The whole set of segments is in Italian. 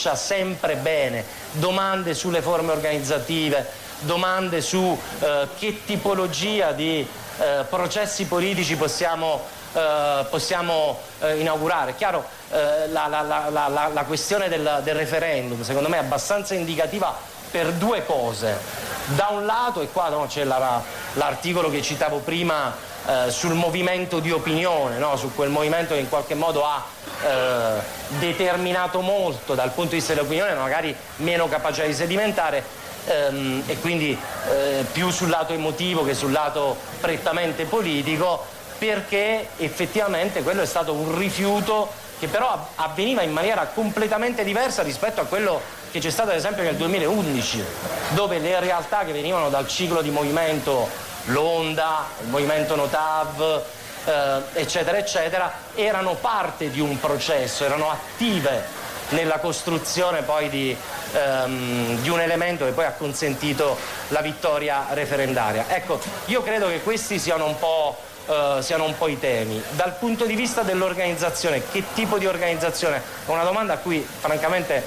faccia sempre bene, domande sulle forme organizzative, domande su che tipologia di processi politici possiamo inaugurare. Chiaro, la questione del referendum secondo me è abbastanza indicativa per due cose. Da un lato, e qua c'è l'articolo che citavo prima sul movimento di opinione, no? Su quel movimento che in qualche modo ha determinato molto dal punto di vista dell'opinione, magari meno capacità di sedimentare, e quindi più sul lato emotivo che sul lato prettamente politico, perché effettivamente quello è stato un rifiuto che però avveniva in maniera completamente diversa rispetto a quello che c'è stato ad esempio nel 2011, dove le realtà che venivano dal ciclo di movimento L'Onda, il movimento Notav, eccetera eccetera, erano parte di un processo, erano attive nella costruzione poi di un elemento che poi ha consentito la vittoria referendaria. Ecco, io credo che questi siano un po' i temi. Dal punto di vista dell'organizzazione, che tipo di organizzazione? È una domanda a cui francamente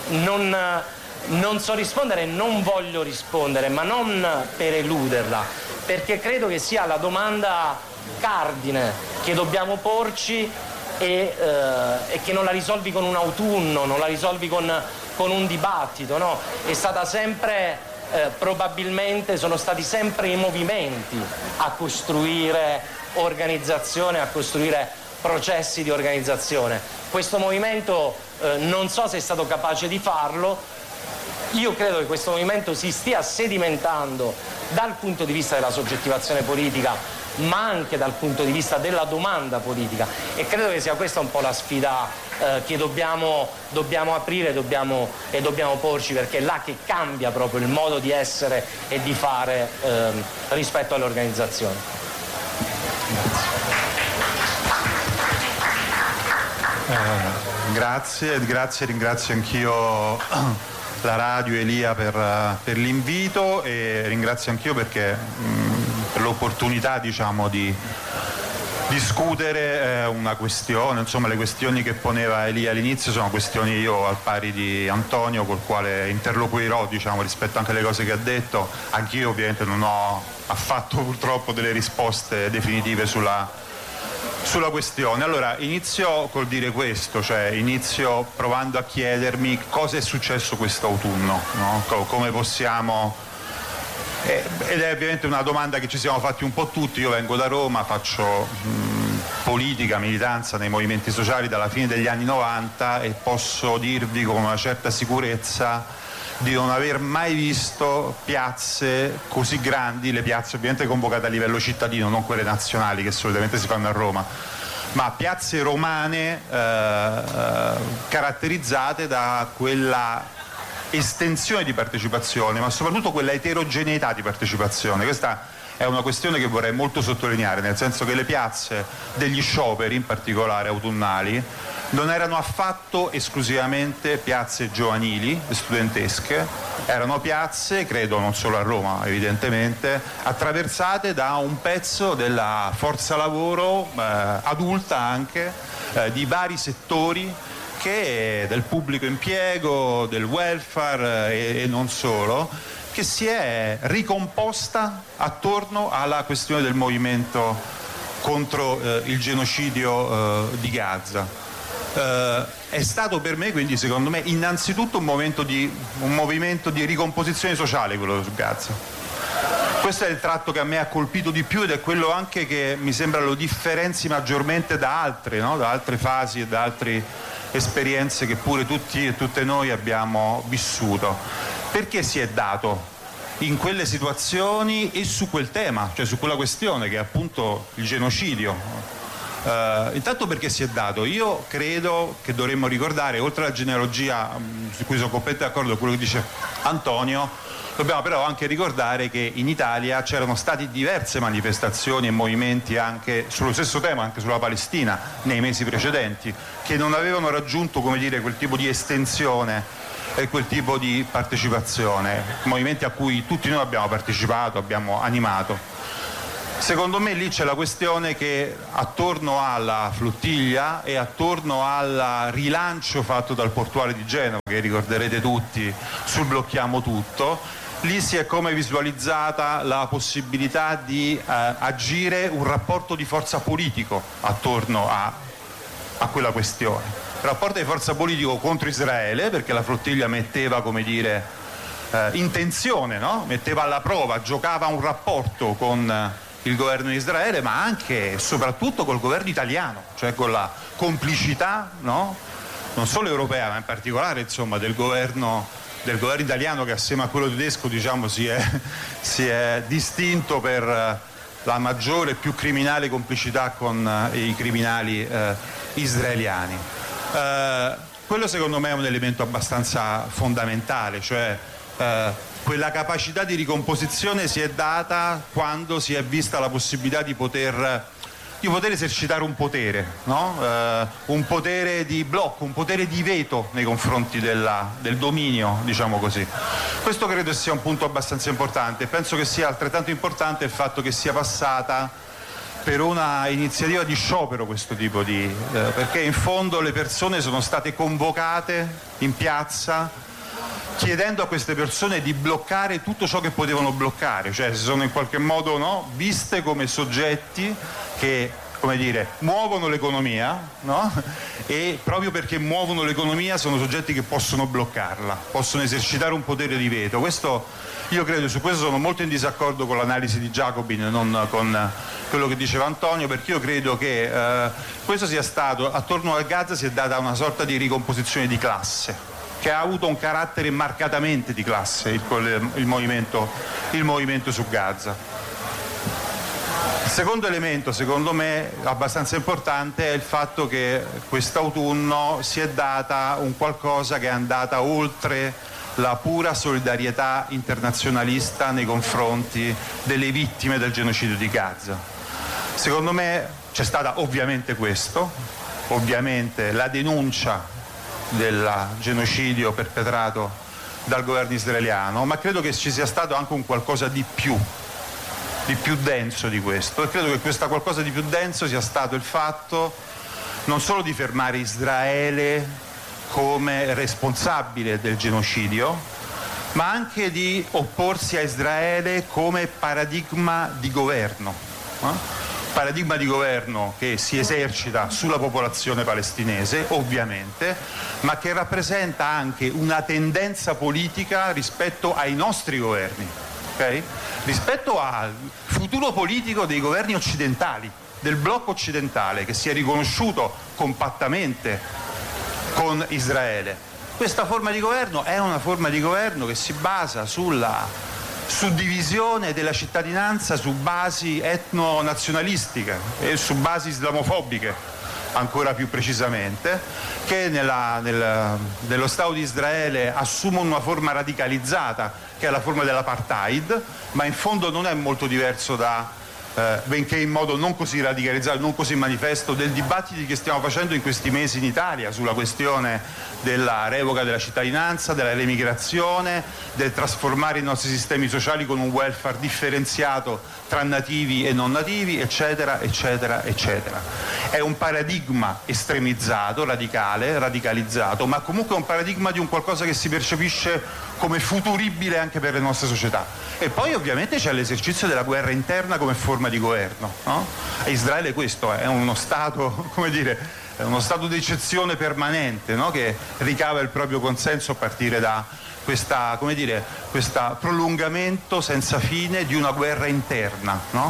non so rispondere e non voglio rispondere, ma non per eluderla, perché credo che sia la domanda cardine che dobbiamo porci e che non la risolvi con un autunno, non la risolvi con un dibattito, no? È stata sempre probabilmente sono stati sempre i movimenti a costruire organizzazione, a costruire processi di organizzazione. Questo movimento non so se è stato capace di farlo. Io credo che questo movimento si stia sedimentando dal punto di vista della soggettivazione politica, ma anche dal punto di vista della domanda politica, e credo che sia questa un po' la sfida che dobbiamo aprire e dobbiamo porci, perché è là che cambia proprio il modo di essere e di fare rispetto alle organizzazioni. Grazie, ringrazio anch'io la radio, Elia, per l'invito, e ringrazio anch'io perché per l'opportunità, diciamo, di discutere una questione. Insomma, le questioni che poneva Elia all'inizio sono questioni, io al pari di Antonio, col quale interloquirò, diciamo, rispetto anche alle cose che ha detto. Anch'io ovviamente non ho affatto purtroppo delle risposte definitive sulla questione. Allora, inizio col dire questo, cioè inizio provando a chiedermi cosa è successo quest'autunno, no? Come possiamo... ed è ovviamente una domanda che ci siamo fatti un po' tutti. Io vengo da Roma, faccio politica, militanza nei movimenti sociali dalla fine degli anni 90 e posso dirvi con una certa sicurezza di non aver mai visto piazze così grandi, le piazze ovviamente convocate a livello cittadino, non quelle nazionali che solitamente si fanno a Roma, ma piazze romane caratterizzate da quella estensione di partecipazione, ma soprattutto quella eterogeneità di partecipazione. Questa è una questione che vorrei molto sottolineare, nel senso che le piazze degli scioperi, in particolare autunnali, non erano affatto esclusivamente piazze giovanili, studentesche, erano piazze, credo non solo a Roma evidentemente, attraversate da un pezzo della forza lavoro adulta anche, di vari settori, del pubblico impiego, del welfare e non solo, che si è ricomposta attorno alla questione del movimento contro il genocidio di Gaza. È stato per me, quindi secondo me, innanzitutto un movimento di ricomposizione sociale, quello su Gaza. Questo è il tratto che a me ha colpito di più ed è quello anche che mi sembra lo differenzi maggiormente da altre, no? Da altre fasi e da altre esperienze che pure tutti e tutte noi abbiamo vissuto. Perché si è dato in quelle situazioni e su quel tema, cioè su quella questione che è appunto il genocidio. Intanto perché si è dato, io credo che dovremmo ricordare, oltre alla genealogia su cui sono completamente d'accordo con quello che dice Antonio, dobbiamo però anche ricordare che in Italia c'erano state diverse manifestazioni e movimenti anche sullo stesso tema, anche sulla Palestina, nei mesi precedenti, che non avevano raggiunto, come dire, quel tipo di estensione e quel tipo di partecipazione, movimenti a cui tutti noi abbiamo partecipato, abbiamo animato. Secondo me lì c'è la questione che attorno alla flottiglia e attorno al rilancio fatto dal portuale di Genova, che ricorderete tutti, sul blocchiamo tutto, lì si è come visualizzata la possibilità di agire un rapporto di forza politico attorno a quella questione. Rapporto di forza politico contro Israele, perché la flottiglia metteva, come dire, in tensione, no? Metteva alla prova, giocava un rapporto con il governo di Israele, ma anche e soprattutto col governo italiano, cioè con la complicità, no? Non solo europea, ma in particolare, insomma, del governo italiano, che assieme a quello tedesco, diciamo, si è distinto per la maggiore e più criminale complicità con i criminali israeliani. Quello secondo me è un elemento abbastanza fondamentale, cioè quella capacità di ricomposizione si è data quando si è vista la possibilità di poter esercitare un potere, no? Un potere di blocco, un potere di veto nei confronti del dominio, diciamo così. Questo credo sia un punto abbastanza importante. Penso che sia altrettanto importante il fatto che sia passata per una iniziativa di sciopero questo tipo perché in fondo le persone sono state convocate in piazza chiedendo a queste persone di bloccare tutto ciò che potevano bloccare, cioè si sono in qualche modo, no, viste come soggetti che, come dire, muovono l'economia, no? E proprio perché muovono l'economia sono soggetti che possono bloccarla, possono esercitare un potere di veto. Questo, io credo, su questo sono molto in disaccordo con l'analisi di Jacobin, non con quello che diceva Antonio, perché io credo che questo sia stato, attorno a Gaza si è data una sorta di ricomposizione di classe, che ha avuto un carattere marcatamente di classe il movimento su Gaza. Il secondo elemento, secondo me, abbastanza importante è il fatto che quest'autunno si è data un qualcosa che è andata oltre la pura solidarietà internazionalista nei confronti delle vittime del genocidio di Gaza. Secondo me c'è stata ovviamente questo, ovviamente la denuncia del genocidio perpetrato dal governo israeliano, ma credo che ci sia stato anche un qualcosa di più denso di questo, e credo che questa qualcosa di più denso sia stato il fatto non solo di fermare Israele come responsabile del genocidio, ma anche di opporsi a Israele come paradigma di governo. Paradigma di governo che si esercita sulla popolazione palestinese, ovviamente, ma che rappresenta anche una tendenza politica rispetto ai nostri governi, okay? Rispetto al futuro politico dei governi occidentali, del blocco occidentale, che si è riconosciuto compattamente con Israele. Questa forma di governo è una forma di governo che si basa sulla suddivisione della cittadinanza su basi etno-nazionalistiche e su basi islamofobiche, ancora più precisamente, che nello Stato di Israele assumono una forma radicalizzata, che è la forma dell'apartheid, ma in fondo non è molto diverso benché in modo non così radicalizzato, non così manifesto, del dibattito che stiamo facendo in questi mesi in Italia sulla questione della revoca della cittadinanza, della remigrazione, del trasformare i nostri sistemi sociali con un welfare differenziato tra nativi e non nativi, eccetera, eccetera, eccetera. È un paradigma estremizzato, radicalizzato, ma comunque è un paradigma di un qualcosa che si percepisce come futuribile anche per le nostre società. E poi ovviamente c'è l'esercizio della guerra interna come forma di governo, no? Israele questo è uno Stato, come dire, è uno stato di eccezione permanente, no? Che ricava il proprio consenso a partire da questo prolungamento senza fine di una guerra interna, no?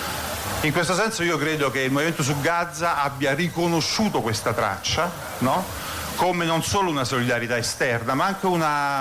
In questo senso io credo che il movimento su Gaza abbia riconosciuto questa traccia, no? Come non solo una solidarietà esterna, ma anche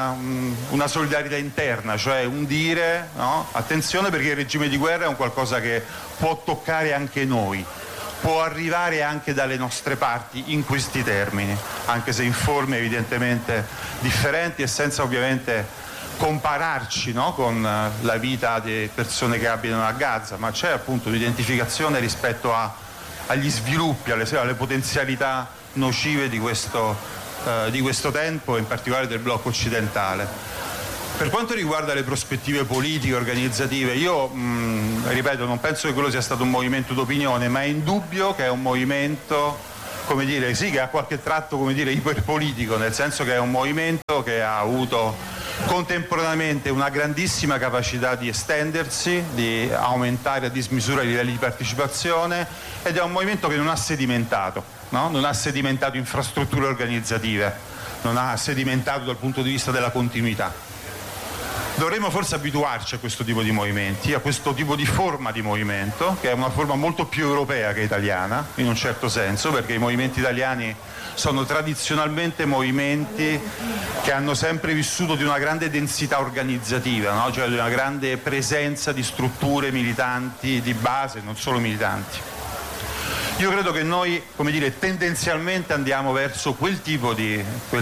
una solidarietà interna, cioè un dire, no? Attenzione, perché il regime di guerra è un qualcosa che può toccare anche noi, può arrivare anche dalle nostre parti in questi termini, anche se in forme evidentemente differenti e senza ovviamente compararci, no? Con la vita delle persone che abitano a Gaza, ma c'è appunto un'identificazione rispetto agli sviluppi, alle potenzialità nocive di questo tempo, in particolare del blocco occidentale. Per quanto riguarda le prospettive politiche, organizzative, io ripeto, non penso che quello sia stato un movimento d'opinione, ma è indubbio che è un movimento, come dire, sì, che ha qualche tratto, come dire, iperpolitico, nel senso che è un movimento che ha avuto contemporaneamente una grandissima capacità di estendersi, di aumentare a dismisura i livelli di partecipazione, ed è un movimento che non ha sedimentato, no? Non ha sedimentato infrastrutture organizzative, non ha sedimentato dal punto di vista della continuità. Dovremmo forse abituarci a questo tipo di movimenti, a questo tipo di forma di movimento, che è una forma molto più europea che italiana, in un certo senso, perché i movimenti italiani sono tradizionalmente movimenti che hanno sempre vissuto di una grande densità organizzativa, no? Cioè di una grande presenza di strutture militanti di base, non solo militanti. Io credo che noi, come dire, tendenzialmente andiamo verso quel tipo di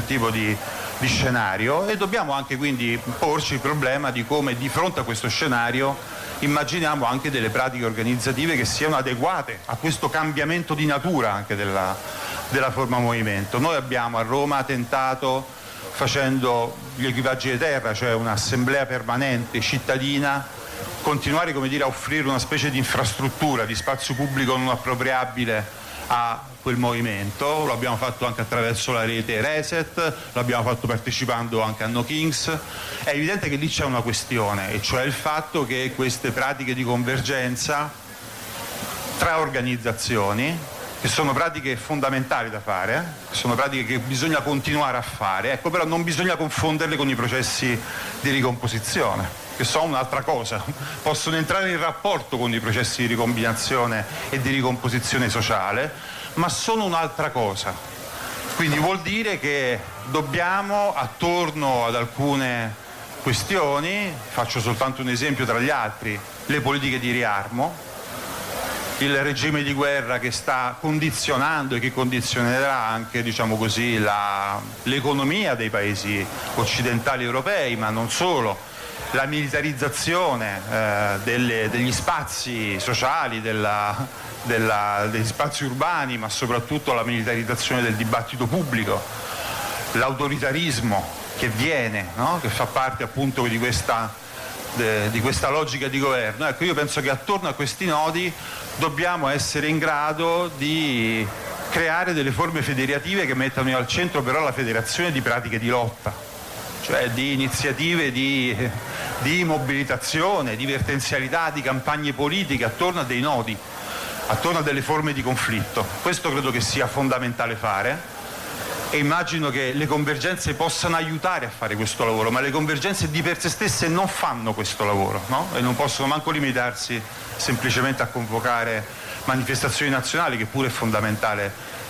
scenario, e dobbiamo anche quindi porci il problema di come di fronte a questo scenario immaginiamo anche delle pratiche organizzative che siano adeguate a questo cambiamento di natura anche della forma movimento. Noi abbiamo a Roma tentato, facendo gli equipaggi di terra, cioè un'assemblea permanente cittadina, continuare, come dire, a offrire una specie di infrastruttura, di spazio pubblico non appropriabile a quel movimento. Lo abbiamo fatto anche attraverso la rete Reset, lo abbiamo fatto partecipando anche a No Kings. È evidente che lì c'è una questione, e cioè il fatto che queste pratiche di convergenza tra organizzazioni, che sono pratiche fondamentali da fare, sono pratiche che bisogna continuare a fare, ecco, però non bisogna confonderle con i processi di ricomposizione, che sono un'altra cosa, possono entrare in rapporto con i processi di ricombinazione e di ricomposizione sociale, ma sono un'altra cosa. Quindi vuol dire che dobbiamo, attorno ad alcune questioni, faccio soltanto un esempio tra gli altri, le politiche di riarmo, il regime di guerra che sta condizionando e che condizionerà anche, diciamo così, l'economia dei paesi occidentali europei, ma non solo, la militarizzazione degli spazi sociali, degli spazi urbani, ma soprattutto la militarizzazione del dibattito pubblico, l'autoritarismo che viene, no? Che fa parte appunto di questa logica di governo. Ecco, io penso che attorno a questi nodi dobbiamo essere in grado di creare delle forme federative che mettano al centro però la federazione di pratiche di lotta, cioè di iniziative di mobilitazione, di vertenzialità, di campagne politiche attorno a dei nodi, attorno a delle forme di conflitto. Questo credo che sia fondamentale fare, e immagino che le convergenze possano aiutare a fare questo lavoro, ma le convergenze di per sé stesse non fanno questo lavoro, no? E non possono manco limitarsi semplicemente a convocare manifestazioni nazionali, che pure è fondamentale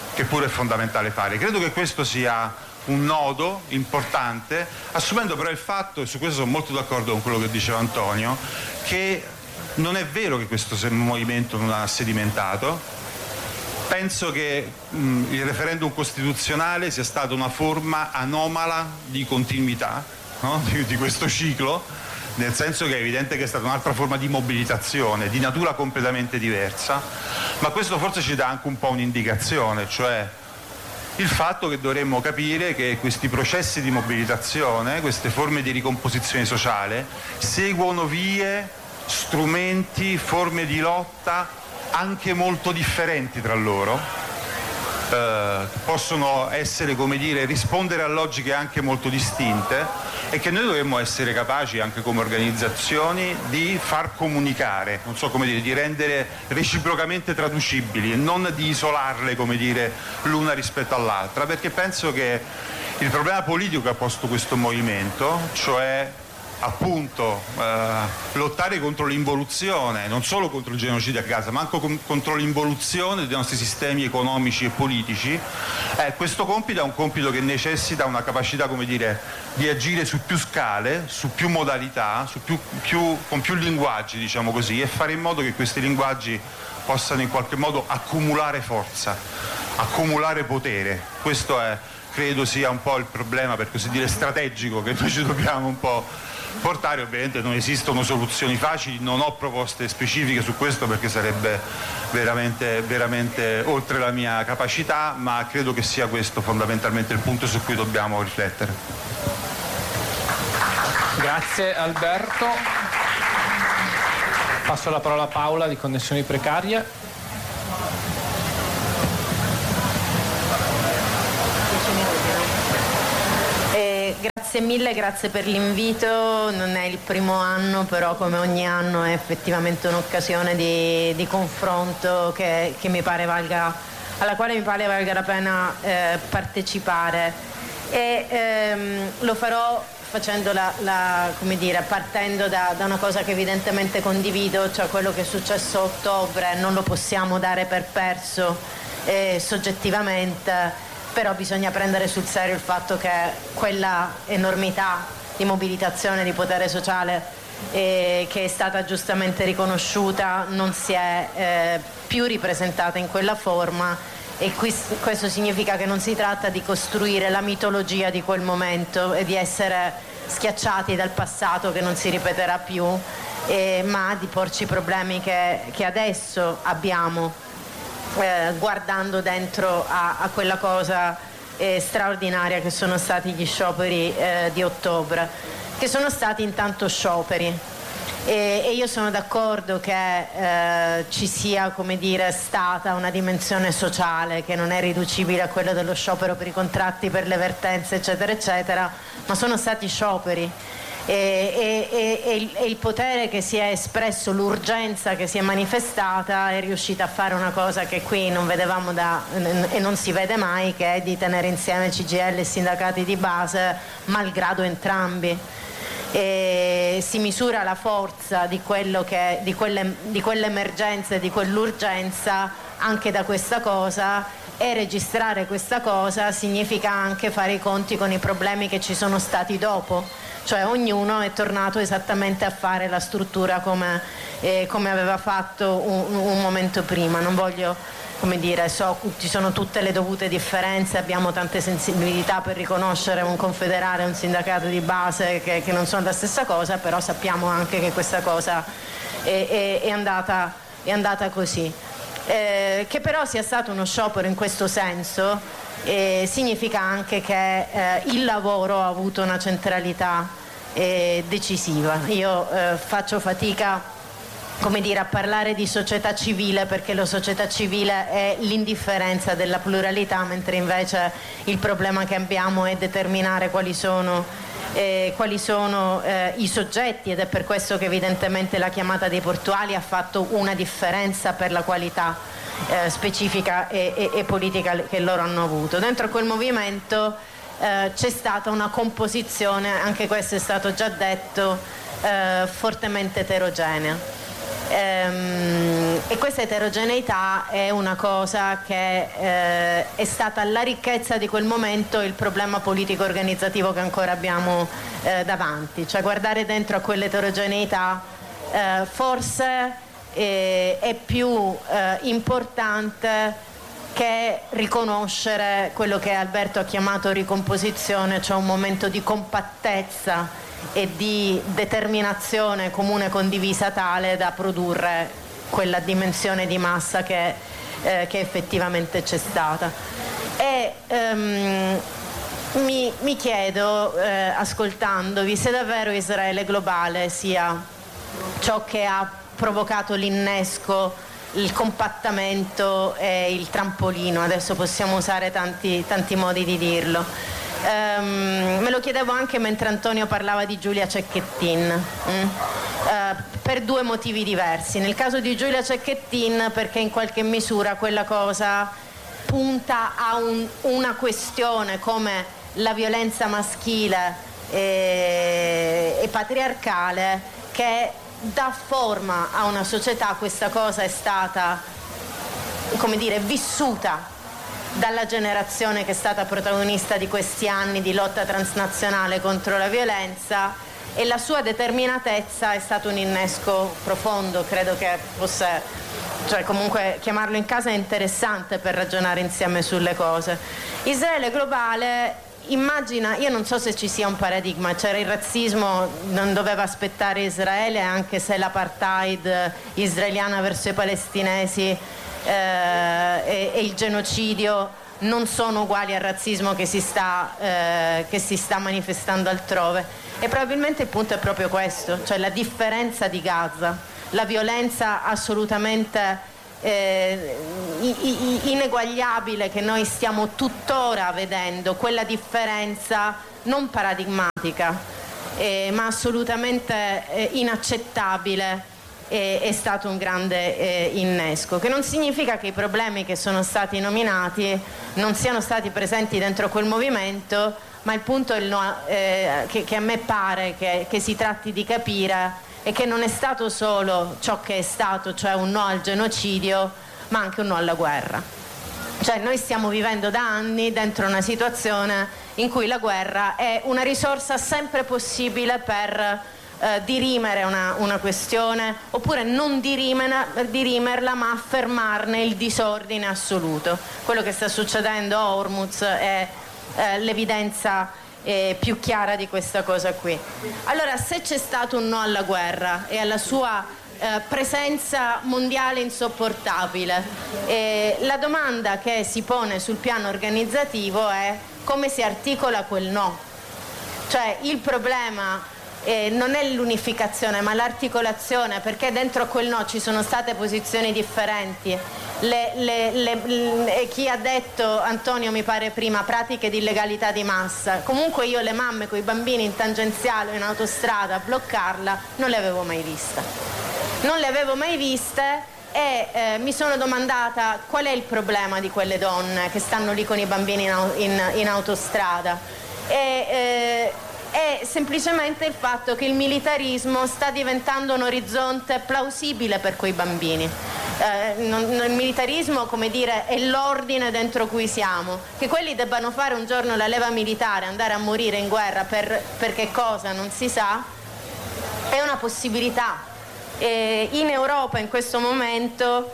fare. Credo che questo sia un nodo importante, assumendo però il fatto, e su questo sono molto d'accordo con quello che diceva Antonio, che non è vero che questo movimento non ha sedimentato. Penso che il referendum costituzionale sia stata una forma anomala di continuità, no? di questo ciclo, nel senso che è evidente che è stata un'altra forma di mobilitazione, di natura completamente diversa, ma questo forse ci dà anche un po' un'indicazione, cioè il fatto che dovremmo capire che questi processi di mobilitazione, queste forme di ricomposizione sociale, seguono vie, strumenti, forme di lotta anche molto differenti tra loro, possono essere, come dire, rispondere a logiche anche molto distinte, e che noi dovremmo essere capaci anche come organizzazioni di far comunicare, non so come dire, di rendere reciprocamente traducibili e non di isolarle, come dire, l'una rispetto all'altra, perché penso che il problema politico che ha posto questo movimento, cioè appunto lottare contro l'involuzione, non solo contro il genocidio a Gaza, ma anche contro l'involuzione dei nostri sistemi economici e politici, questo compito è un compito che necessita una capacità, come dire, di agire su più scale, su più modalità, con più linguaggi, diciamo così, e fare in modo che questi linguaggi possano in qualche modo accumulare forza, accumulare potere. Questo credo sia un po' il problema, per così dire, strategico che noi ci dobbiamo un po' portare. Ovviamente non esistono soluzioni facili, non ho proposte specifiche su questo perché sarebbe veramente oltre la mia capacità, ma credo che sia questo fondamentalmente il punto su cui dobbiamo riflettere. Grazie Alberto. Passo la parola a Paola di Connessioni Precarie. Grazie mille, grazie per l'invito. Non è il primo anno, però come ogni anno è effettivamente un'occasione di confronto alla quale mi pare valga la pena partecipare, e lo farò facendo partendo da una cosa che evidentemente condivido, cioè quello che è successo a ottobre non lo possiamo dare per perso soggettivamente, però bisogna prendere sul serio il fatto che quella enormità di mobilitazione di potere sociale che è stata giustamente riconosciuta non si è più ripresentata in quella forma, e questo significa che non si tratta di costruire la mitologia di quel momento e di essere schiacciati dal passato che non si ripeterà più, ma di porci i problemi che adesso abbiamo, guardando dentro a quella cosa straordinaria che sono stati gli scioperi di ottobre, che sono stati intanto scioperi, e io sono d'accordo che ci sia, come dire, stata una dimensione sociale che non è riducibile a quella dello sciopero per i contratti, per le vertenze eccetera eccetera, ma sono stati scioperi. E il potere che si è espresso, l'urgenza che si è manifestata, è riuscita a fare una cosa che qui non vedevamo e non si vede mai, che è di tenere insieme CGIL e sindacati di base, malgrado entrambi. E si misura la forza di quell'emergenza e di quell'urgenza anche da questa cosa, e registrare questa cosa significa anche fare i conti con i problemi che ci sono stati dopo. Cioè ognuno è tornato esattamente a fare la struttura come aveva fatto un momento prima. Non voglio, come dire, ci sono tutte le dovute differenze, abbiamo tante sensibilità per riconoscere un confederale e un sindacato di base che non sono la stessa cosa, però sappiamo anche che questa cosa è andata così. Che però sia stato uno sciopero in questo senso significa anche che il lavoro ha avuto una centralità decisiva. Io faccio fatica, come dire, a parlare di società civile, perché la società civile è l'indifferenza della pluralità, mentre invece il problema che abbiamo è determinare quali sono i soggetti, ed è per questo che evidentemente la chiamata dei portuali ha fatto una differenza per la qualità specifica e politica che loro hanno avuto. Dentro quel movimento c'è stata una composizione, anche questo è stato già detto, fortemente eterogenea. E questa eterogeneità è una cosa che è stata la ricchezza di quel momento, il problema politico organizzativo che ancora abbiamo davanti, cioè guardare dentro a quell'eterogeneità forse è più importante che riconoscere quello che Alberto ha chiamato ricomposizione, cioè un momento di compattezza e di determinazione comune condivisa tale da produrre quella dimensione di massa che effettivamente c'è stata. E mi chiedo, ascoltandovi, se davvero Israele globale sia ciò che ha provocato l'innesco, il compattamento e il trampolino. Adesso possiamo usare tanti modi di dirlo. Me lo chiedevo anche mentre Antonio parlava di Giulia Cecchettin, per due motivi diversi. Nel caso di Giulia Cecchettin perché in qualche misura quella cosa punta a una questione come la violenza maschile e patriarcale che dà forma a una società. Questa cosa è stata, come dire, vissuta dalla generazione che è stata protagonista di questi anni di lotta transnazionale contro la violenza, e la sua determinatezza è stato un innesco profondo. Credo che fosse, cioè comunque chiamarlo in casa è interessante per ragionare insieme sulle cose. Israele globale immagina, io non so se ci sia un paradigma, c'era il razzismo, non doveva aspettare Israele, anche se l'apartheid israeliana verso i palestinesi e il genocidio non sono uguali al razzismo che si sta manifestando altrove. E probabilmente il punto è proprio questo, cioè la differenza di Gaza, la violenza assolutamente ineguagliabile che noi stiamo tuttora vedendo, quella differenza non paradigmatica ma assolutamente inaccettabile, è stato un grande innesco, che non significa che i problemi che sono stati nominati non siano stati presenti dentro quel movimento, ma il punto è che a me pare che si tratti di capire e che non è stato solo ciò che è stato, cioè un no al genocidio, ma anche un no alla guerra. Cioè noi stiamo vivendo da anni dentro una situazione in cui la guerra è una risorsa sempre possibile per dirimere una questione, oppure non dirimerla ma affermarne il disordine assoluto. Quello che sta succedendo a Hormuz è l'evidenza più chiara di questa cosa qui. Allora, se c'è stato un no alla guerra e alla sua presenza mondiale insopportabile, la domanda che si pone sul piano organizzativo è come si articola quel no. Cioè il problema non è l'unificazione ma l'articolazione, perché dentro a quel no ci sono state posizioni differenti. Chi ha detto, Antonio mi pare prima, pratiche di illegalità di massa, comunque io le mamme con i bambini in tangenziale o in autostrada, bloccarla non le avevo mai viste e mi sono domandata qual è il problema di quelle donne che stanno lì con i bambini in autostrada. È semplicemente il fatto che il militarismo sta diventando un orizzonte plausibile per quei bambini. Il militarismo, come dire, è l'ordine dentro cui siamo. Che quelli debbano fare un giorno la leva militare, andare a morire in guerra per che cosa non si sa, è una possibilità. In Europa in questo momento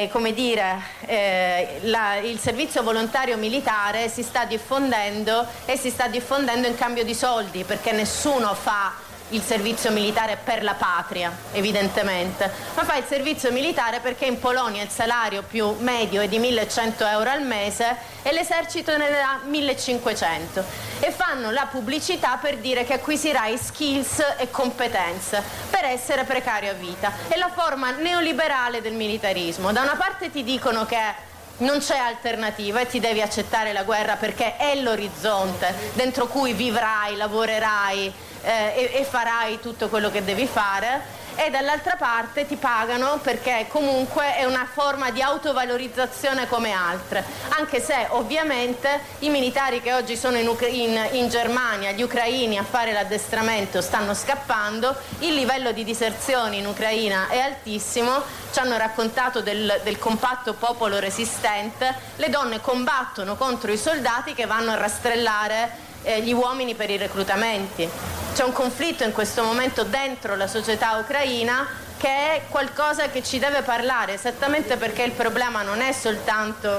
il servizio volontario militare si sta diffondendo in cambio di soldi, perché nessuno fa il servizio militare per la patria, evidentemente, ma fa il servizio militare perché in Polonia il salario più medio è di 1.100 euro al mese e l'esercito ne dà 1.500 e fanno la pubblicità per dire che acquisirai skills e competenze per essere precario a vita. È la forma neoliberale del militarismo. Da una parte ti dicono che non c'è alternativa e ti devi accettare la guerra perché è l'orizzonte dentro cui vivrai, lavorerai e farai tutto quello che devi fare, e dall'altra parte ti pagano perché comunque è una forma di autovalorizzazione come altre, anche se ovviamente i militari che oggi sono in Germania, gli ucraini a fare l'addestramento stanno scappando, il livello di diserzioni in Ucraina è altissimo, ci hanno raccontato del compatto popolo resistente, le donne combattono contro i soldati che vanno a rastrellare gli uomini per i reclutamenti. C'è un conflitto in questo momento dentro la società ucraina che è qualcosa che ci deve parlare, esattamente perché il problema non è soltanto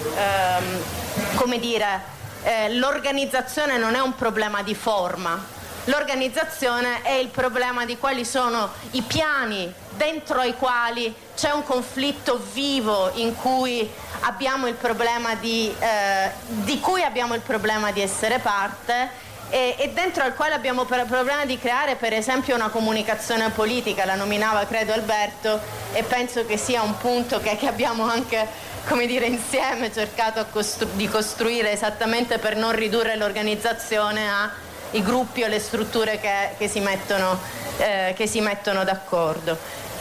l'organizzazione non è un problema di forma, l'organizzazione è il problema di quali sono i piani dentro ai quali c'è un conflitto vivo in cui abbiamo il problema di cui abbiamo il problema di essere parte e dentro al quale abbiamo il problema di creare per esempio una comunicazione politica, la nominava credo Alberto, e penso che sia un punto che abbiamo anche, come dire, insieme cercato di costruire, esattamente per non ridurre l'organizzazione ai gruppi o alle strutture che si mettono d'accordo.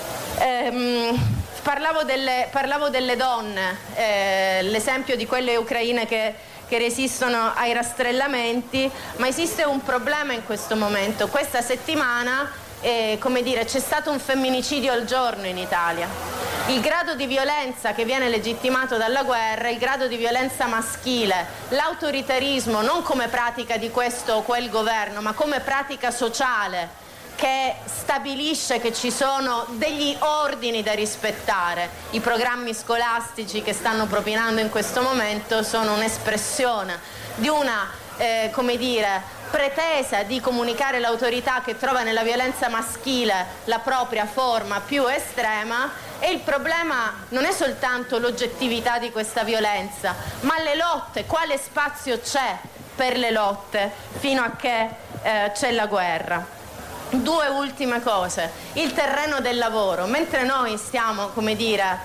Parlavo delle donne, l'esempio di quelle ucraine che resistono ai rastrellamenti, ma esiste un problema in questo momento. Questa settimana c'è stato un femminicidio al giorno in Italia. Il grado di violenza che viene legittimato dalla guerra, il grado di violenza maschile, l'autoritarismo non come pratica di questo o quel governo, ma come pratica sociale che stabilisce che ci sono degli ordini da rispettare. I programmi scolastici che stanno propinando in questo momento sono un'espressione di una pretesa di comunicare l'autorità che trova nella violenza maschile la propria forma più estrema, e il problema non è soltanto l'oggettività di questa violenza, ma le lotte, quale spazio c'è per le lotte fino a che c'è la guerra. Due ultime cose: il terreno del lavoro. Mentre noi stiamo, come dire,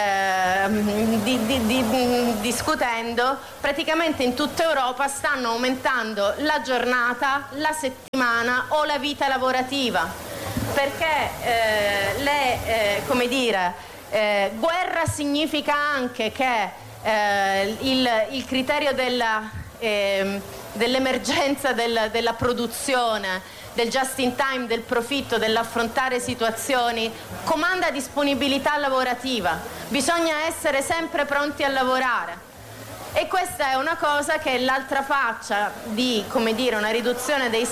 discutendo, praticamente in tutta Europa stanno aumentando la giornata, la settimana o la vita lavorativa, perché come dire, guerra significa anche che il criterio dell'emergenza della produzione, del just in time, del profitto, dell'affrontare situazioni, comanda disponibilità lavorativa. Bisogna essere sempre pronti a lavorare, e questa è una cosa che è l'altra faccia di, come dire, una riduzione dei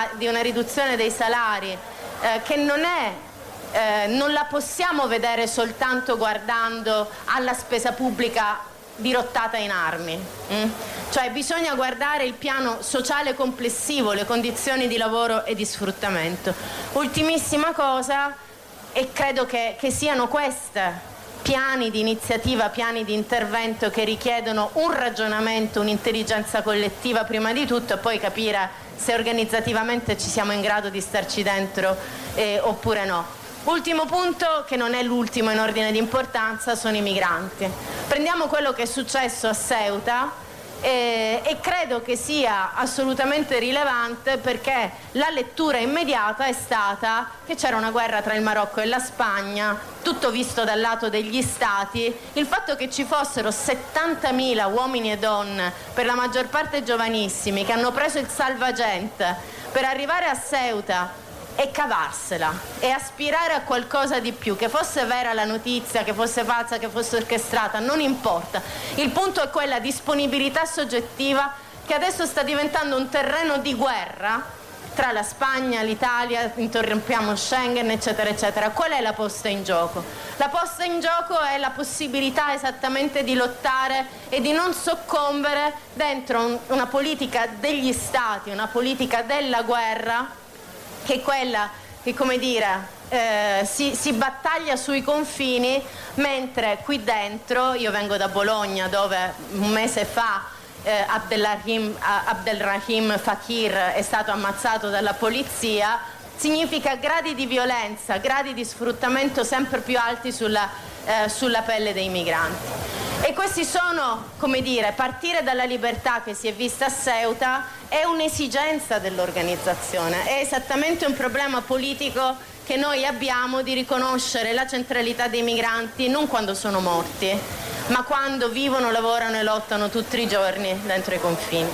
salari che non la possiamo vedere soltanto guardando alla spesa pubblica dirottata in armi. Cioè bisogna guardare il piano sociale complessivo, le condizioni di lavoro e di sfruttamento. Ultimissima cosa, e credo che siano queste piani di iniziativa, piani di intervento che richiedono un ragionamento, un'intelligenza collettiva prima di tutto, e poi capire se organizzativamente ci siamo in grado di starci dentro oppure no. Ultimo punto, che non è l'ultimo in ordine di importanza, sono i migranti. Prendiamo quello che è successo a Ceuta e credo che sia assolutamente rilevante, perché la lettura immediata è stata che c'era una guerra tra il Marocco e la Spagna, tutto visto dal lato degli stati. Il fatto che ci fossero 70.000 uomini e donne, per la maggior parte giovanissimi, che hanno preso il salvagente per arrivare a Ceuta e cavarsela e aspirare a qualcosa di più, che fosse vera la notizia, che fosse falsa, che fosse orchestrata, non importa. Il punto è quella disponibilità soggettiva che adesso sta diventando un terreno di guerra tra la Spagna, l'Italia, interrompiamo Schengen, eccetera, eccetera. Qual è la posta in gioco? La posta in gioco è la possibilità esattamente di lottare e di non soccombere dentro una politica degli stati, una politica della guerra, che è quella che, come dire, si battaglia sui confini, mentre qui dentro, io vengo da Bologna, dove un mese fa Abdelrahim Fakir è stato ammazzato dalla polizia, significa gradi di violenza, gradi di sfruttamento sempre più alti sulla pelle dei migranti. E questi sono, come dire, partire dalla libertà che si è vista a Ceuta è un'esigenza dell'organizzazione, è esattamente un problema politico che noi abbiamo, di riconoscere la centralità dei migranti non quando sono morti, ma quando vivono, lavorano e lottano tutti i giorni dentro i confini.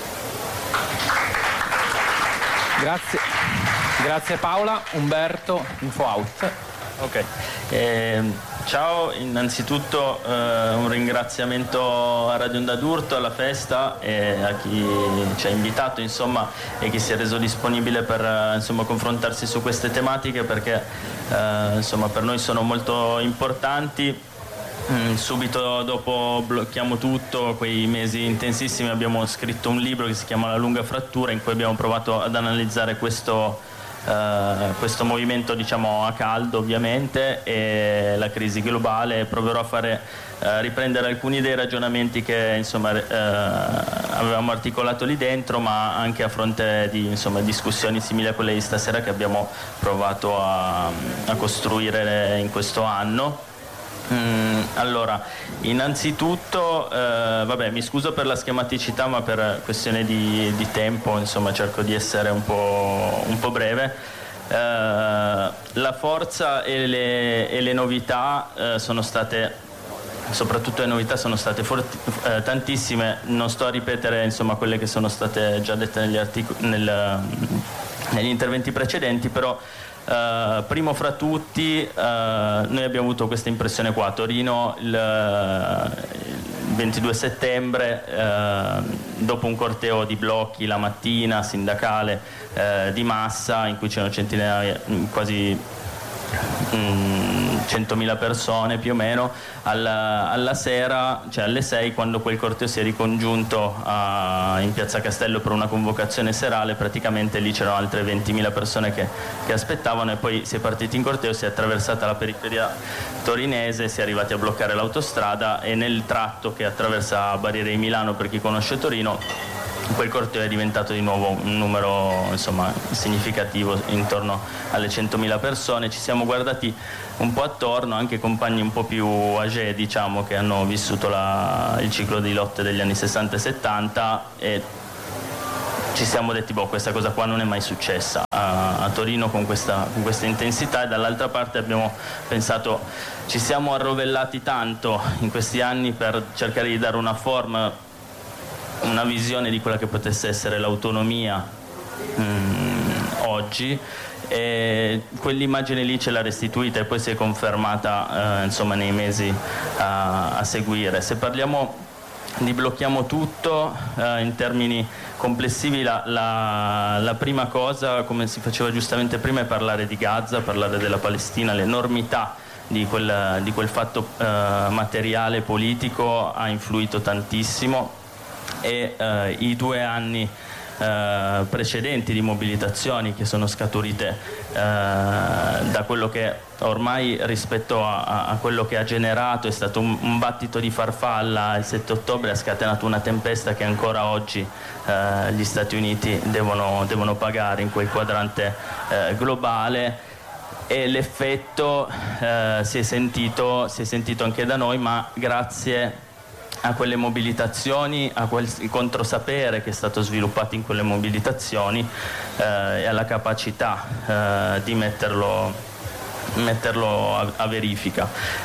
Grazie Paola. Umberto, InfoOut. Ok, ciao, innanzitutto un ringraziamento a Radio Onda d'Urto, alla festa, e a chi ci ha invitato, insomma, e chi si è reso disponibile per insomma, confrontarsi su queste tematiche, perché insomma, per noi sono molto importanti. Subito dopo Blocchiamo Tutto, quei mesi intensissimi, abbiamo scritto un libro che si chiama La lunga frattura, in cui abbiamo provato ad analizzare questo movimento, diciamo, a caldo, ovviamente, e la crisi globale. Proverò a fare riprendere alcuni dei ragionamenti che, insomma, avevamo articolato lì dentro, ma anche a fronte di, insomma, discussioni simili a quelle di stasera che abbiamo provato a costruire in questo anno. Allora, innanzitutto, mi scuso per la schematicità, ma per questione di tempo, insomma, cerco di essere un po' breve. La forza e le novità sono state, soprattutto le novità sono state tantissime. Non sto a ripetere, insomma, quelle che sono state già dette negli interventi precedenti, però primo fra tutti, noi abbiamo avuto questa impressione qua a Torino il 22 settembre, dopo un corteo di blocchi la mattina, sindacale, di massa, in cui c'erano centinaia, quasi 100.000 persone più o meno, alla sera, cioè alle 6, quando quel corteo si è ricongiunto in Piazza Castello per una convocazione serale, praticamente lì c'erano altre 20.000 persone che aspettavano, e poi si è partiti in corteo, si è attraversata la periferia torinese, si è arrivati a bloccare l'autostrada, e nel tratto che attraversa Barriere di Milano, per chi conosce Torino, quel corteo è diventato di nuovo un numero, insomma, significativo, intorno alle 100.000 persone. Ci siamo guardati un po' attorno, anche compagni un po' più âgés, diciamo, che hanno vissuto il ciclo di lotte degli anni 60 e 70, e ci siamo detti, questa cosa qua non è mai successa a Torino con questa intensità. E dall'altra parte abbiamo pensato, ci siamo arrovellati tanto in questi anni per cercare di dare una forma, una visione di quella che potesse essere l'autonomia oggi, e quell'immagine lì ce l'ha restituita e poi si è confermata insomma nei mesi a seguire. Se parliamo di blocchiamo tutto in termini complessivi, la prima cosa, come si faceva giustamente prima, è parlare di Gaza, parlare della Palestina. L'enormità di quel fatto materiale, politico, ha influito tantissimo, e i 2 anni precedenti di mobilitazioni che sono scaturite da quello che ormai, rispetto a quello che ha generato, è stato un battito di farfalla. Il 7 ottobre ha scatenato una tempesta che ancora oggi gli Stati Uniti devono pagare in quel quadrante globale, e l'effetto si è sentito anche da noi, ma grazie a quelle mobilitazioni, a quel controsapere che è stato sviluppato in quelle mobilitazioni, e alla capacità di metterlo a verifica.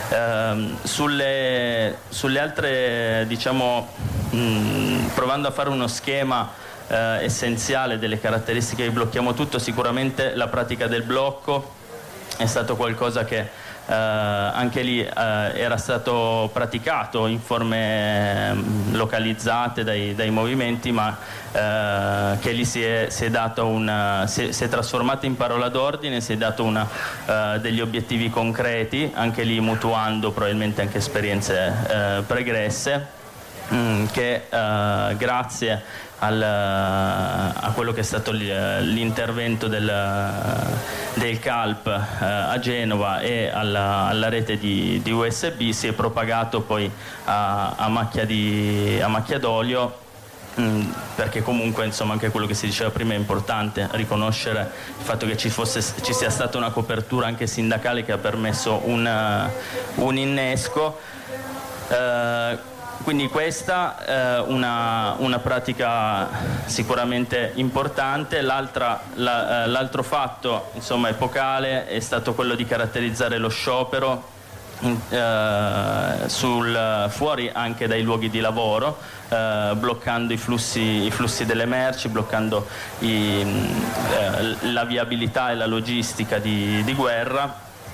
Sulle altre, diciamo, provando a fare uno schema essenziale delle caratteristiche di blocchiamo tutto, sicuramente la pratica del blocco è stato qualcosa che anche lì era stato praticato in forme localizzate dai movimenti, ma che lì si è trasformato in parola d'ordine, si è dato degli obiettivi concreti, anche lì mutuando probabilmente anche esperienze pregresse, che grazie a quello che è stato l'intervento del CALP a Genova e alla rete di USB, si è propagato poi a macchia d'olio, perché comunque, insomma, anche quello che si diceva prima è importante riconoscere il fatto che ci sia stata una copertura anche sindacale che ha permesso un innesco. Quindi questa è una pratica sicuramente importante. L'altro fatto, insomma, epocale è stato quello di caratterizzare lo sciopero fuori anche dai luoghi di lavoro, bloccando i flussi delle merci, bloccando la viabilità e la logistica di guerra,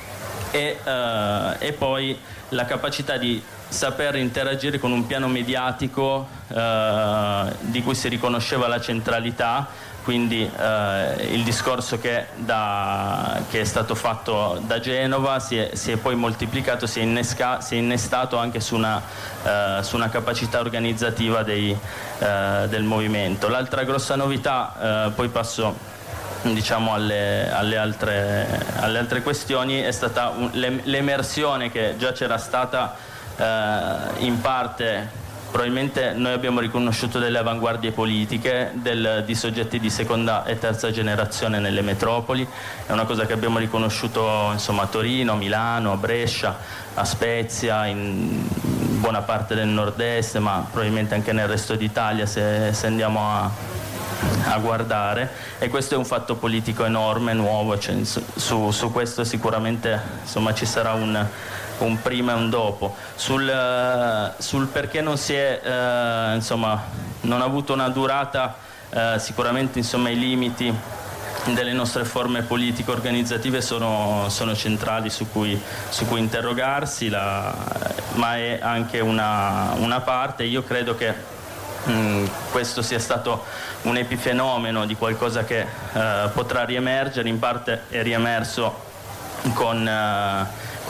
e poi la capacità di saper interagire con un piano mediatico di cui si riconosceva la centralità. Quindi il discorso che è stato fatto da Genova si è poi moltiplicato, si è innestato anche su una capacità organizzativa del movimento. L'altra grossa novità, poi passo, diciamo, alle altre questioni, è stata l'emersione che già c'era stata in parte. Probabilmente noi abbiamo riconosciuto delle avanguardie politiche di soggetti di seconda e terza generazione nelle metropoli. È una cosa che abbiamo riconosciuto, insomma, a Torino, a Milano, a Brescia, a Spezia, in buona parte del nord-est, ma probabilmente anche nel resto d'Italia se andiamo a guardare. E questo è un fatto politico enorme, nuovo, cioè, su questo sicuramente, insomma, ci sarà un prima e un dopo. Sul perché non si è non ha avuto una durata, sicuramente, insomma, i limiti delle nostre forme politiche organizzative sono centrali su cui interrogarsi, ma è anche una parte. Io credo che questo sia stato un epifenomeno di qualcosa che potrà riemergere. In parte è riemerso con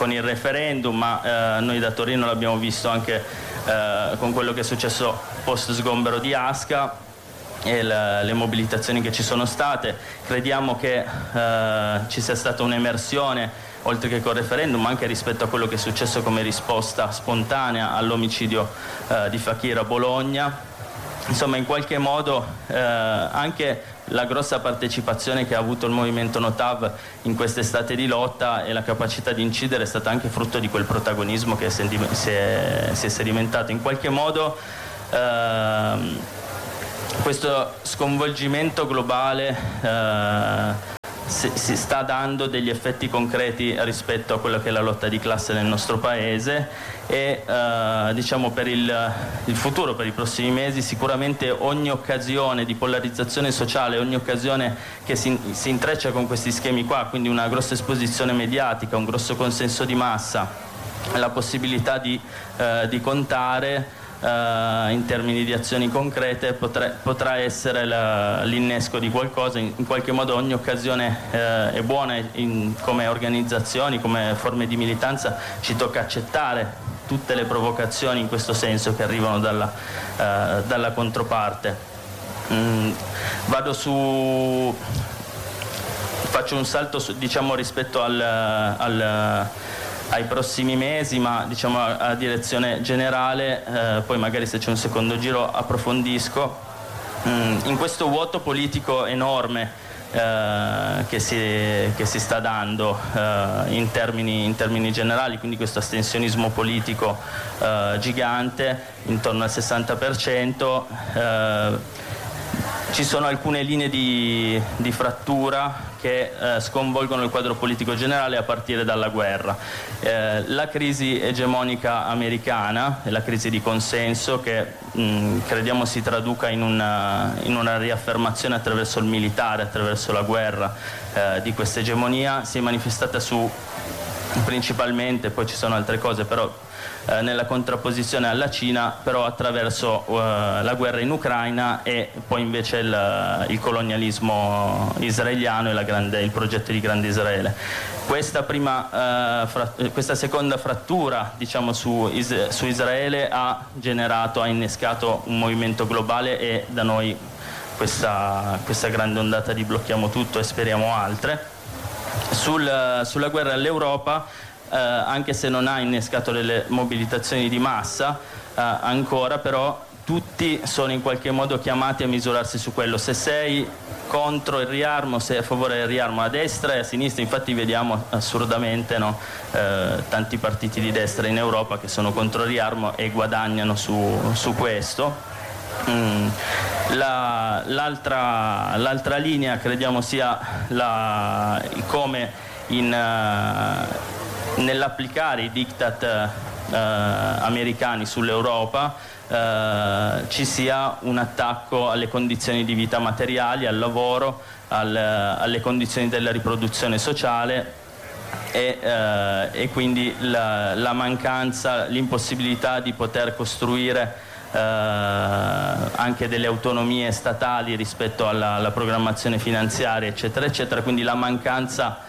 il referendum, ma noi da Torino l'abbiamo visto anche con quello che è successo post sgombero di Asca e le mobilitazioni che ci sono state. Crediamo che ci sia stata un'emersione, oltre che col referendum, anche rispetto a quello che è successo come risposta spontanea all'omicidio di Fakir a Bologna. Insomma, in qualche modo anche la grossa partecipazione che ha avuto il movimento Notav in quest'estate di lotta e la capacità di incidere è stata anche frutto di quel protagonismo che si è sedimentato. In qualche modo questo sconvolgimento globale si sta dando degli effetti concreti rispetto a quella che è la lotta di classe nel nostro paese e diciamo per il futuro, per i prossimi mesi, sicuramente ogni occasione di polarizzazione sociale, ogni occasione che si intreccia con questi schemi qua, quindi una grossa esposizione mediatica, un grosso consenso di massa, la possibilità di contare in termini di azioni concrete potrà essere l'innesco di qualcosa. In qualche modo ogni occasione è buona come organizzazioni, come forme di militanza. Ci tocca accettare tutte le provocazioni in questo senso che arrivano dalla controparte. Faccio un salto diciamo rispetto ai prossimi mesi, ma diciamo a direzione generale, poi magari se c'è un secondo giro approfondisco. In questo vuoto politico enorme che si sta dando in termini generali, quindi questo astensionismo politico gigante, intorno al 60%, ci sono alcune linee di frattura che sconvolgono il quadro politico generale a partire dalla guerra. La crisi egemonica americana e la crisi di consenso che crediamo si traduca in una riaffermazione attraverso il militare, attraverso la guerra di questa egemonia, si è manifestata principalmente, poi ci sono altre cose, però nella contrapposizione alla Cina, però attraverso la guerra in Ucraina e poi invece il colonialismo israeliano e il progetto di Grande Israele. Questa seconda frattura, diciamo, su Israele ha innescato un movimento globale e da noi questa grande ondata di blocchiamo tutto e speriamo altre. Sulla guerra all'Europa, anche se non ha innescato delle mobilitazioni di massa ancora, però tutti sono in qualche modo chiamati a misurarsi su quello. Se sei contro il riarmo, sei a favore del riarmo a destra e a sinistra, infatti vediamo assurdamente tanti partiti di destra in Europa che sono contro il riarmo e guadagnano su questo. L'altra linea crediamo sia come nell'applicare i diktat americani sull'Europa ci sia un attacco alle condizioni di vita materiali, al lavoro, alle condizioni della riproduzione sociale e quindi la mancanza, l'impossibilità di poter costruire anche delle autonomie statali rispetto alla programmazione finanziaria, eccetera, eccetera. Quindi la mancanza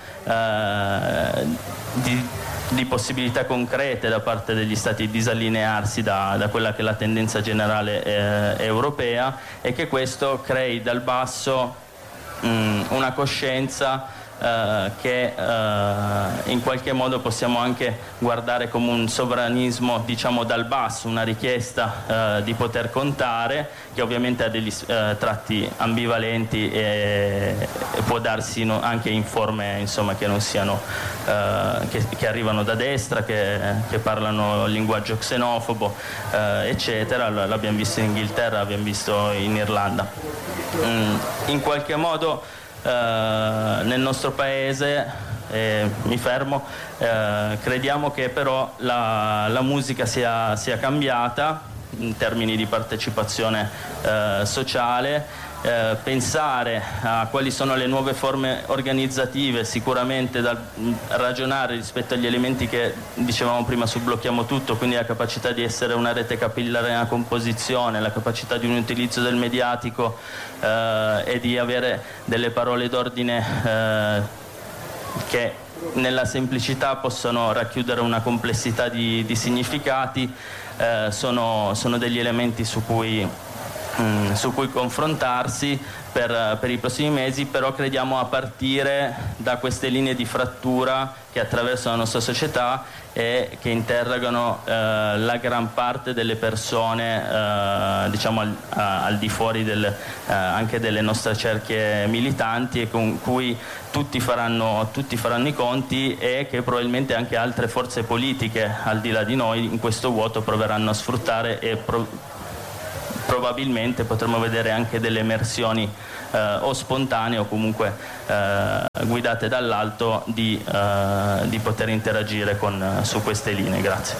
di possibilità concrete da parte degli stati di disallinearsi da quella che è la tendenza generale europea, e che questo crei dal basso una coscienza che in qualche modo possiamo anche guardare come un sovranismo, diciamo, dal basso, una richiesta di poter contare, che ovviamente ha degli tratti ambivalenti e può darsi anche in forme, insomma, che non siano che arrivano da destra, che parlano il linguaggio xenofobo, eccetera. L'abbiamo visto in Inghilterra, l'abbiamo visto in Irlanda. In qualche modo nel nostro paese, mi fermo, crediamo che però la musica sia cambiata in termini di partecipazione sociale. Pensare a quali sono le nuove forme organizzative, sicuramente da ragionare rispetto agli elementi che dicevamo prima su Blocchiamo Tutto, quindi la capacità di essere una rete capillare nella composizione, la capacità di un utilizzo del mediatico e di avere delle parole d'ordine che nella semplicità possono racchiudere una complessità di significati, sono degli elementi su cui confrontarsi per i prossimi mesi, però crediamo a partire da queste linee di frattura che attraversano la nostra società e che interrogano la gran parte delle persone, diciamo al di fuori anche delle nostre cerchie militanti, e con cui tutti faranno i conti, e che probabilmente anche altre forze politiche al di là di noi in questo vuoto proveranno a sfruttare, e probabilmente potremo vedere anche delle emersioni o spontanee o comunque guidate dall'alto di poter interagire su queste linee. Grazie.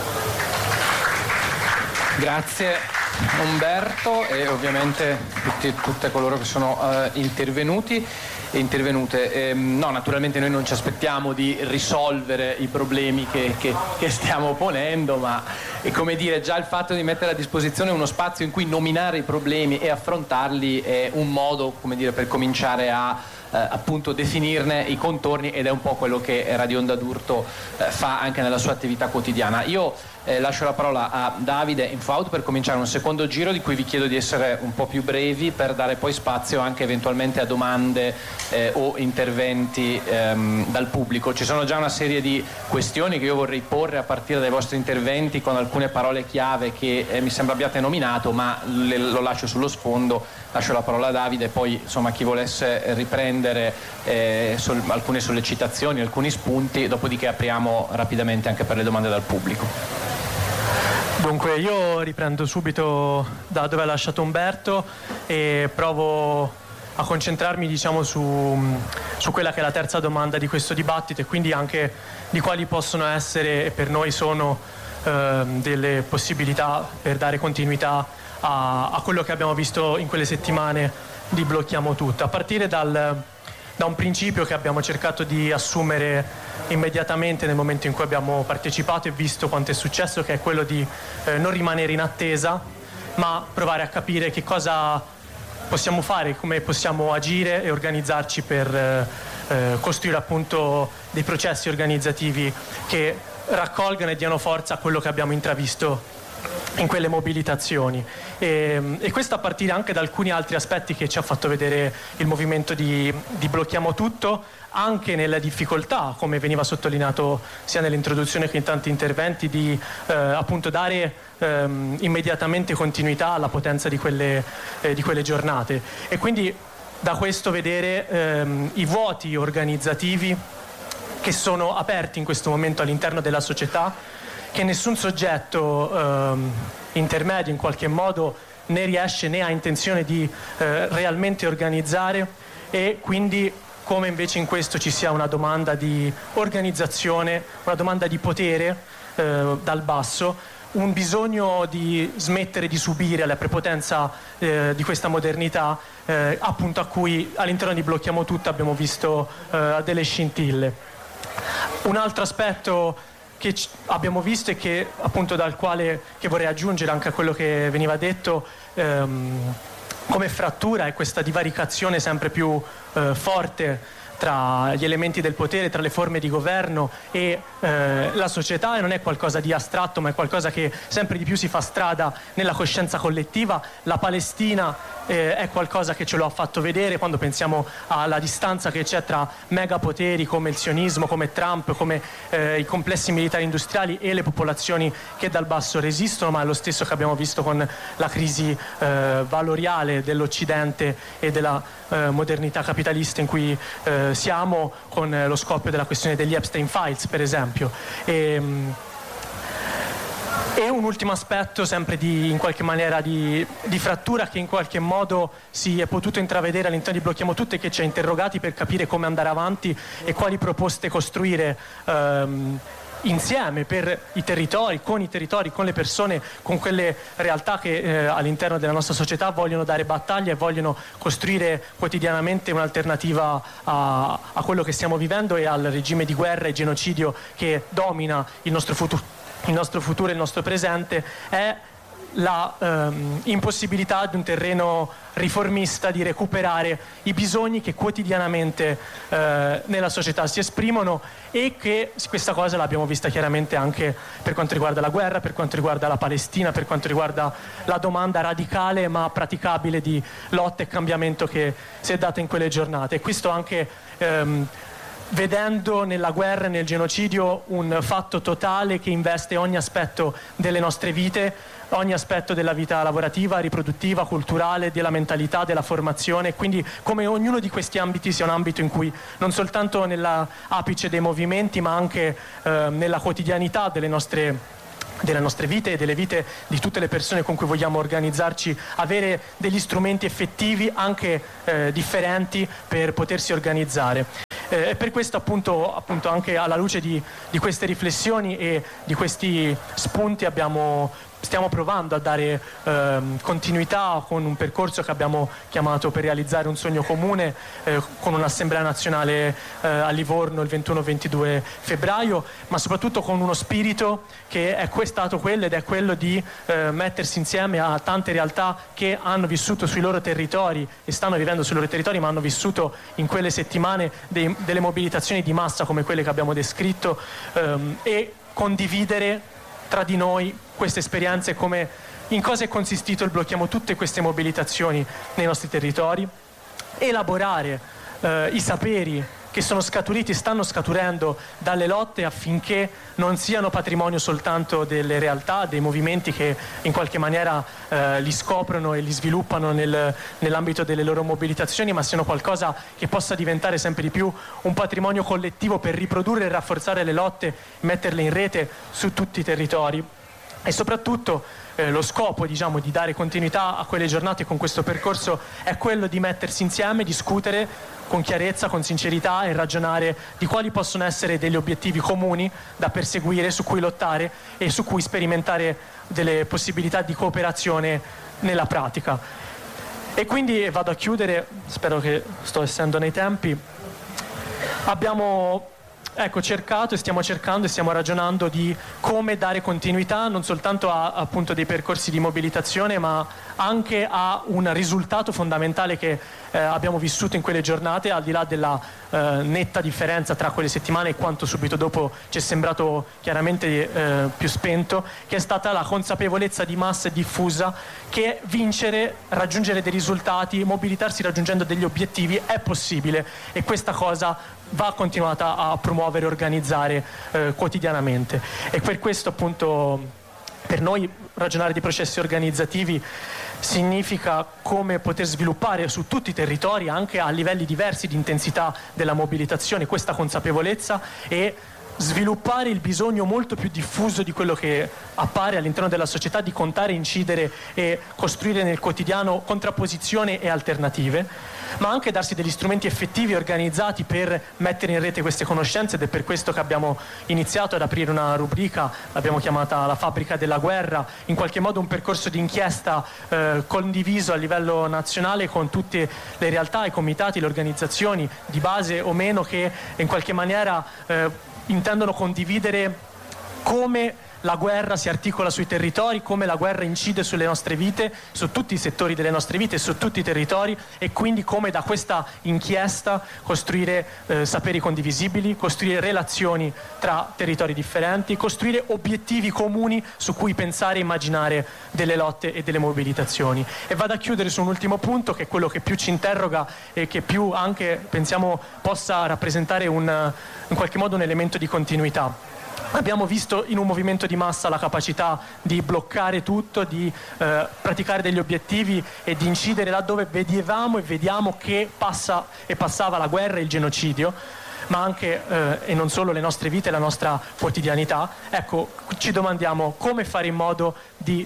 Grazie Umberto, e ovviamente tutte coloro che sono intervenuti e intervenute. No, naturalmente noi non ci aspettiamo di risolvere i problemi che stiamo ponendo, ma è come dire, già il fatto di mettere a disposizione uno spazio in cui nominare i problemi e affrontarli è un modo, come dire, per cominciare a appunto definirne i contorni, ed è un po' quello che Radio Onda d'Urto fa anche nella sua attività quotidiana. Io lascio la parola a Davide Infout per cominciare un secondo giro, di cui vi chiedo di essere un po' più brevi per dare poi spazio anche eventualmente a domande o interventi dal pubblico. Ci sono già una serie di questioni che io vorrei porre a partire dai vostri interventi, con alcune parole chiave che mi sembra abbiate nominato, ma lo lascio sullo sfondo. Lascio la parola a Davide, poi insomma chi volesse riprendere alcune sollecitazioni, alcuni spunti, dopodiché apriamo rapidamente anche per le domande dal pubblico. Dunque io riprendo subito da dove ha lasciato Umberto e provo a concentrarmi, diciamo, su quella che è la terza domanda di questo dibattito, e quindi anche di quali possono essere e per noi sono delle possibilità per dare continuità a quello che abbiamo visto in quelle settimane di Blocchiamo Tutto, a partire da un principio che abbiamo cercato di assumere immediatamente nel momento in cui abbiamo partecipato e visto quanto è successo, che è quello di non rimanere in attesa, ma provare a capire che cosa possiamo fare, come possiamo agire e organizzarci per costruire appunto dei processi organizzativi che raccolgano e diano forza a quello che abbiamo intravisto in quelle mobilitazioni, e questo a partire anche da alcuni altri aspetti che ci ha fatto vedere il movimento di Blocchiamo Tutto, anche nella difficoltà, come veniva sottolineato sia nell'introduzione che in tanti interventi, di appunto dare immediatamente continuità alla potenza di quelle giornate, e quindi da questo vedere i vuoti organizzativi che sono aperti in questo momento all'interno della società, che nessun soggetto intermedio in qualche modo ne riesce né ha intenzione di realmente organizzare, e quindi come invece in questo ci sia una domanda di organizzazione, una domanda di potere dal basso, un bisogno di smettere di subire la prepotenza di questa modernità, appunto a cui all'interno di Blocchiamo Tutto abbiamo visto delle scintille. Un altro aspetto che abbiamo visto e che appunto che vorrei aggiungere anche a quello che veniva detto come frattura, è questa divaricazione sempre più forte tra gli elementi del potere, tra le forme di governo e la società, e non è qualcosa di astratto, ma è qualcosa che sempre di più si fa strada nella coscienza collettiva. La Palestina è qualcosa che ce lo ha fatto vedere quando pensiamo alla distanza che c'è tra megapoteri come il sionismo, come Trump, come i complessi militari industriali e le popolazioni che dal basso resistono, ma è lo stesso che abbiamo visto con la crisi valoriale dell'Occidente e della modernità capitalista in cui siamo, con lo scoppio della questione degli Epstein Files, per esempio. E un ultimo aspetto sempre in qualche maniera di frattura che in qualche modo si è potuto intravedere all'interno di Blocchiamo Tutto, e che ci ha interrogati per capire come andare avanti e quali proposte costruire insieme per i territori, con le persone, con quelle realtà che all'interno della nostra società vogliono dare battaglia e vogliono costruire quotidianamente un'alternativa a quello che stiamo vivendo e al regime di guerra e genocidio che domina il nostro futuro e il nostro presente. È la impossibilità di un terreno riformista di recuperare i bisogni che quotidianamente nella società si esprimono, e che questa cosa l'abbiamo vista chiaramente anche per quanto riguarda la guerra, per quanto riguarda la Palestina, per quanto riguarda la domanda radicale ma praticabile di lotta e cambiamento che si è data in quelle giornate. E questo anche vedendo nella guerra e nel genocidio un fatto totale che investe ogni aspetto delle nostre vite, ogni aspetto della vita lavorativa, riproduttiva, culturale, della mentalità, della formazione, quindi come ognuno di questi ambiti sia un ambito in cui non soltanto nell'apice dei movimenti ma anche nella quotidianità delle nostre vite e delle vite di tutte le persone con cui vogliamo organizzarci, avere degli strumenti effettivi anche differenti per potersi organizzare. E per questo appunto anche alla luce di queste riflessioni e di questi spunti stiamo provando a dare continuità con un percorso che abbiamo chiamato Per realizzare un sogno comune, con un'assemblea nazionale a Livorno il 21-22 febbraio, ma soprattutto con uno spirito che è stato quello ed è quello di mettersi insieme a tante realtà che hanno vissuto sui loro territori e stanno vivendo sui loro territori, ma hanno vissuto in quelle settimane delle mobilitazioni di massa come quelle che abbiamo descritto, e condividere tra di noi queste esperienze, come in cosa è consistito il Blocchiamo Tutte queste mobilitazioni nei nostri territori, elaborare i saperi che stanno scaturendo dalle lotte, affinché non siano patrimonio soltanto delle realtà, dei movimenti che in qualche maniera li scoprono e li sviluppano nell'ambito delle loro mobilitazioni, ma siano qualcosa che possa diventare sempre di più un patrimonio collettivo per riprodurre e rafforzare le lotte, metterle in rete su tutti i territori. E soprattutto lo scopo, diciamo, di dare continuità a quelle giornate con questo percorso è quello di mettersi insieme, discutere con chiarezza, con sincerità e ragionare di quali possono essere degli obiettivi comuni da perseguire, su cui lottare e su cui sperimentare delle possibilità di cooperazione nella pratica. E quindi vado a chiudere, spero che sto essendo nei tempi. Abbiamo cercato e stiamo cercando e stiamo ragionando di come dare continuità non soltanto a appunto dei percorsi di mobilitazione, ma anche a un risultato fondamentale che abbiamo vissuto in quelle giornate, al di là della netta differenza tra quelle settimane e quanto subito dopo ci è sembrato chiaramente più spento, che è stata la consapevolezza di massa e diffusa che vincere, raggiungere dei risultati, mobilitarsi raggiungendo degli obiettivi è possibile, e questa cosa va continuata a promuovere e organizzare quotidianamente. E per questo appunto per noi ragionare di processi organizzativi significa come poter sviluppare su tutti i territori, anche a livelli diversi di intensità della mobilitazione, questa consapevolezza e sviluppare il bisogno molto più diffuso di quello che appare all'interno della società di contare, incidere e costruire nel quotidiano contrapposizioni e alternative, ma anche darsi degli strumenti effettivi e organizzati per mettere in rete queste conoscenze, ed è per questo che abbiamo iniziato ad aprire una rubrica, l'abbiamo chiamata La fabbrica della guerra, in qualche modo un percorso di inchiesta condiviso a livello nazionale con tutte le realtà, i comitati, le organizzazioni di base o meno che in qualche maniera intendono condividere come la guerra si articola sui territori, come la guerra incide sulle nostre vite, su tutti i settori delle nostre vite, su tutti i territori, e quindi come da questa inchiesta costruire saperi condivisibili, costruire relazioni tra territori differenti, costruire obiettivi comuni su cui pensare e immaginare delle lotte e delle mobilitazioni. E vado a chiudere su un ultimo punto, che è quello che più ci interroga e che più anche pensiamo possa rappresentare in qualche modo un elemento di continuità. Abbiamo visto in un movimento di massa la capacità di bloccare tutto, di praticare degli obiettivi e di incidere laddove vedevamo e vediamo che passa e passava la guerra e il genocidio, ma anche e non solo le nostre vite e la nostra quotidianità. Ecco, ci domandiamo come fare in modo di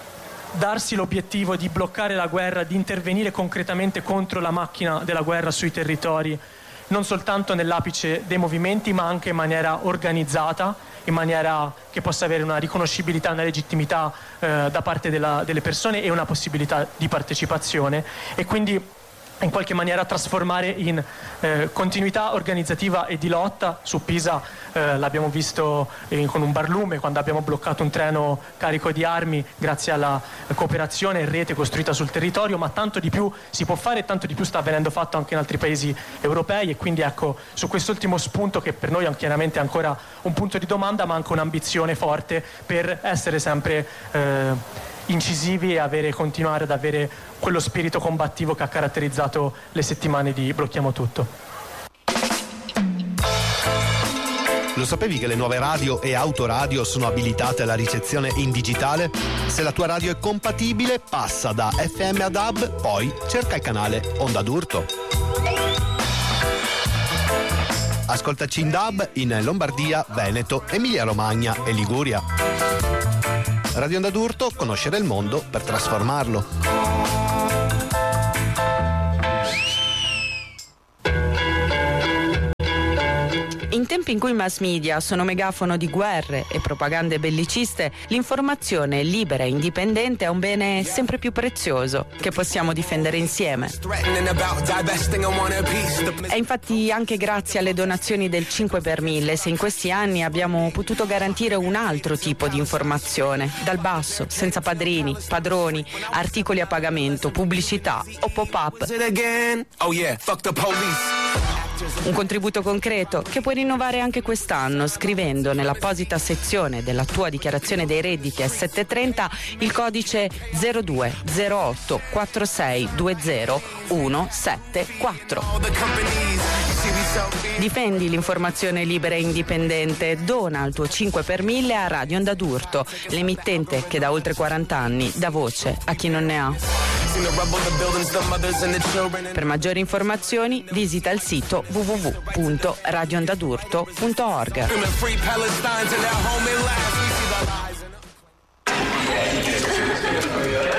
darsi l'obiettivo di bloccare la guerra, di intervenire concretamente contro la macchina della guerra sui territori, non soltanto nell'apice dei movimenti, ma anche in maniera organizzata, in maniera che possa avere una riconoscibilità, una legittimità da parte delle persone e una possibilità di partecipazione. E quindi in qualche maniera trasformare in continuità organizzativa e di lotta. Su Pisa l'abbiamo visto con un barlume, quando abbiamo bloccato un treno carico di armi grazie alla cooperazione e rete costruita sul territorio, ma tanto di più si può fare e tanto di più sta venendo fatto anche in altri paesi europei, e quindi ecco, su quest'ultimo spunto, che per noi è chiaramente ancora un punto di domanda ma anche un'ambizione forte per essere sempre incisivi e continuare ad avere quello spirito combattivo che ha caratterizzato le settimane di Blocchiamo Tutto. Lo sapevi che le nuove radio e autoradio sono abilitate alla ricezione in digitale? Se la tua radio è compatibile, passa da FM a DAB, poi cerca il canale Onda d'Urto. Ascoltaci in DAB in Lombardia, Veneto, Emilia-Romagna e Liguria. Radio Onda d'Urto, conoscere il mondo per trasformarlo. In tempi in cui i mass media sono megafono di guerre e propagande belliciste, l'informazione libera e indipendente è un bene sempre più prezioso che possiamo difendere insieme. È infatti anche grazie alle donazioni del 5 per 1000 se in questi anni abbiamo potuto garantire un altro tipo di informazione, dal basso, senza padrini, padroni, articoli a pagamento, pubblicità o pop-up. Un contributo concreto che puoi rinnovare anche quest'anno scrivendo nell'apposita sezione della tua dichiarazione dei redditi S730 il codice 0208 4620 174. Difendi l'informazione libera e indipendente, dona il tuo 5 per 1000 a Radio Onda d'Urto, l'emittente che da oltre 40 anni dà voce a chi non ne ha. Per maggiori informazioni visita il sito www.radioondadurto.org.